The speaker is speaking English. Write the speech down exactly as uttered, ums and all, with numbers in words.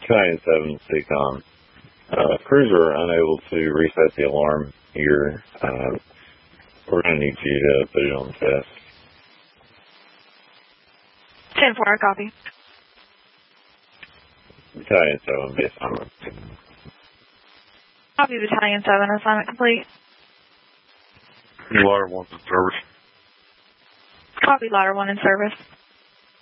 Battalion seven, Seacom. Uh, cruiser unable to reset the alarm here. Uh, we're going to need you to put it on the test. ten four, copy. Battalion seven, be assignment. Copy, Battalion seven, assignment complete. Ladder one in service. Copy, Ladder one in service.